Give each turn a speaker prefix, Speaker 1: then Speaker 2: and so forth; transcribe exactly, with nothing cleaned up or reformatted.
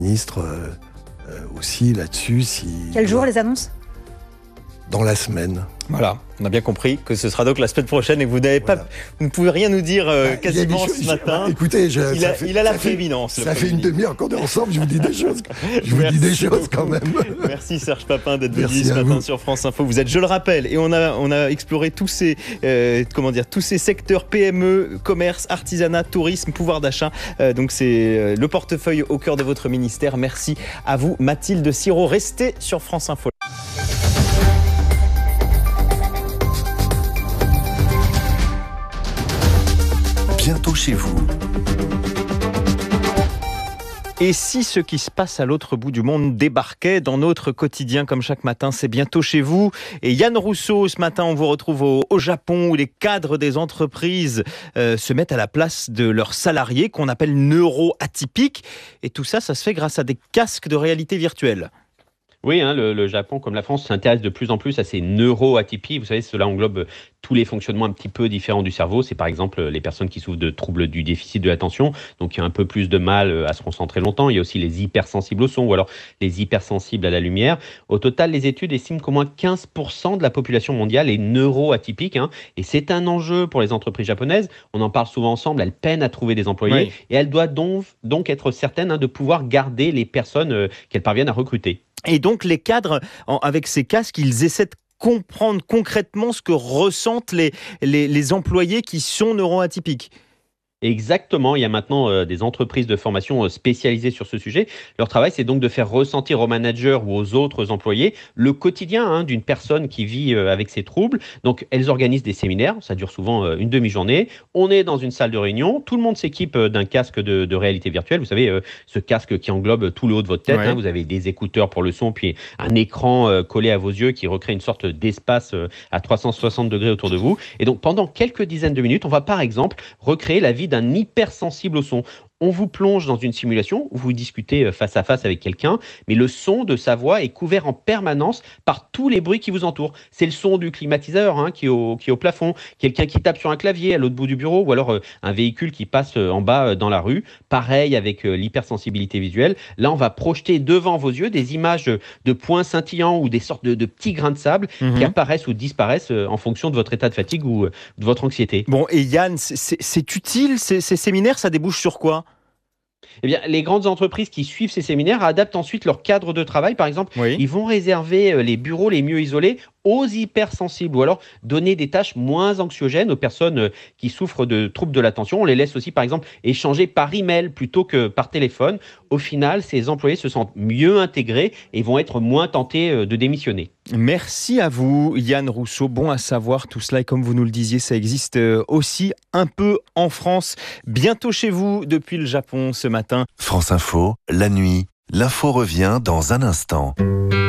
Speaker 1: Ministre euh, euh, aussi là-dessus. Si
Speaker 2: Quel jour les annonces ?
Speaker 1: Dans la semaine.
Speaker 3: Voilà, on a bien compris que ce sera donc la semaine prochaine et que vous n'avez
Speaker 1: voilà.
Speaker 3: pas, vous ne pouvez rien nous dire euh,
Speaker 1: bah,
Speaker 3: quasiment
Speaker 1: choses,
Speaker 3: ce matin.
Speaker 1: Bah, écoutez, je,
Speaker 3: il, a,
Speaker 1: fait,
Speaker 3: il a la
Speaker 1: fait,
Speaker 3: prééminence.
Speaker 1: Ça fait une demi-heure qu'on est ensemble, je vous dis des choses. Je vous
Speaker 3: Merci
Speaker 1: dis des choses
Speaker 3: beaucoup.
Speaker 1: quand même.
Speaker 3: Merci Serge Papin d'être
Speaker 1: Merci
Speaker 3: venu ce matin
Speaker 1: vous.
Speaker 3: sur France Info. Vous êtes, je le rappelle, et on a, on a exploré tous ces, euh, comment dire, tous ces secteurs P M E, commerce, artisanat, tourisme, pouvoir d'achat. Euh, donc c'est euh, le portefeuille au cœur de votre ministère. Merci à vous, Mathilde Sirot. Restez sur France Info.
Speaker 4: Bientôt chez vous.
Speaker 3: Et si ce qui se passe à l'autre bout du monde débarquait dans notre quotidien comme chaque matin, c'est bientôt chez vous. Et Yann Rousseau, ce matin, on vous retrouve au, au Japon où les cadres des entreprises euh, se mettent à la place de leurs salariés qu'on appelle neuro-atypiques. Et tout ça, ça se fait grâce à des casques de réalité virtuelle.
Speaker 5: Oui, hein, le, le Japon, comme la France, s'intéresse de plus en plus à ces neuroatypies. Vous savez, cela englobe tous les fonctionnements un petit peu différents du cerveau. C'est par exemple les personnes qui souffrent de troubles du déficit de l'attention, donc qui ont un peu plus de mal à se concentrer longtemps. Il y a aussi les hypersensibles au son ou alors les hypersensibles à la lumière. Au total, les études estiment qu'au moins quinze pour cent de la population mondiale est neuroatypique. Hein, et c'est un enjeu pour les entreprises japonaises. On en parle souvent ensemble. Elles peinent à trouver des employés. Oui. Et elles doivent donc, donc être certaines hein, de pouvoir garder les personnes euh, qu'elles parviennent à recruter.
Speaker 3: Et donc les cadres, en, avec ces casques, ils essaient de comprendre concrètement ce que ressentent les, les, les employés qui sont neuroatypiques.
Speaker 5: Exactement, il y a maintenant euh, des entreprises de formation euh, spécialisées sur ce sujet. Leur travail, c'est donc de faire ressentir aux managers ou aux autres employés le quotidien hein, d'une personne qui vit euh, avec ces troubles. Donc, elles organisent des séminaires, ça dure souvent euh, une demi-journée. On est dans une salle de réunion, tout le monde s'équipe euh, d'un casque de, de réalité virtuelle. Vous savez, euh, ce casque qui englobe tout le haut de votre tête. Ouais. Hein, vous avez des écouteurs pour le son, puis un écran euh, collé à vos yeux qui recrée une sorte d'espace euh, à trois cent soixante degrés autour de vous. Et donc, pendant quelques dizaines de minutes, on va par exemple recréer la vie d'un hypersensible au son. On vous plonge dans une simulation où vous discutez face à face avec quelqu'un, mais le son de sa voix est couvert en permanence par tous les bruits qui vous entourent. C'est le son du climatiseur hein, qui, est au, qui est au plafond, quelqu'un qui tape sur un clavier à l'autre bout du bureau, ou alors euh, un véhicule qui passe euh, en bas euh, dans la rue. Pareil avec euh, l'hypersensibilité visuelle. Là, on va projeter devant vos yeux des images de, de points scintillants ou des sortes de, de petits grains de sable mmh. qui apparaissent ou disparaissent euh, en fonction de votre état de fatigue ou euh, de votre anxiété.
Speaker 3: Bon, et Yann, c'est, c'est, c'est utile, ces, ces séminaires, ça débouche sur quoi ?
Speaker 5: Eh bien, les grandes entreprises qui suivent ces séminaires adaptent ensuite leur cadre de travail. Par exemple, oui. ils vont réserver les bureaux les mieux isolés aux hypersensibles ou alors donner des tâches moins anxiogènes aux personnes qui souffrent de troubles de l'attention. On les laisse aussi, par exemple, échanger par email plutôt que par téléphone. Au final, ces employés se sentent mieux intégrés et vont être moins tentés de démissionner.
Speaker 3: Merci à vous, Yann Rousseau. Bon à savoir tout cela. Et comme vous nous le disiez, ça existe aussi un peu en France. Bientôt chez vous depuis le Japon ce matin.
Speaker 4: France Info, la nuit. L'info revient dans un instant.